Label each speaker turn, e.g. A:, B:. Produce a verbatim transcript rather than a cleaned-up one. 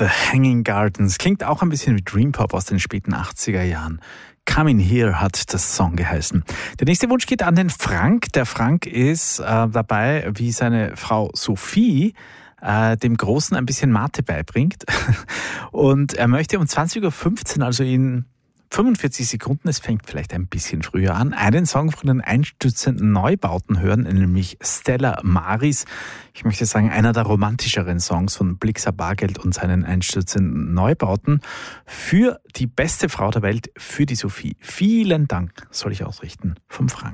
A: The Hanging Gardens. Klingt auch ein bisschen wie Dream Pop aus den späten achtziger Jahren. Come in Here hat das Song geheißen. Der nächste Wunsch geht an den Frank. Der Frank ist äh, dabei, wie seine Frau Sophie äh, dem Großen ein bisschen Mathe beibringt. Und er möchte um zwanzig Uhr fünfzehn, also in fünfundvierzig Sekunden, es fängt vielleicht ein bisschen früher an, einen Song von den einstürzenden Neubauten hören, nämlich Stella Maris. Ich möchte sagen, einer der romantischeren Songs von Blixa Bargeld und seinen einstürzenden Neubauten für die beste Frau der Welt, für die Sophie. Vielen Dank soll ich ausrichten vom Frank.